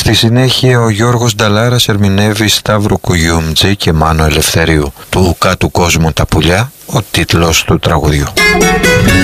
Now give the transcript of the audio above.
Στη συνέχεια ο Γιώργος Νταλάρας ερμηνεύει Σταύρου Κουγιούμτζη και Μάνο Ελευθερίου. Του κάτω κόσμου τα πουλιά, ο τίτλος του τραγουδιού.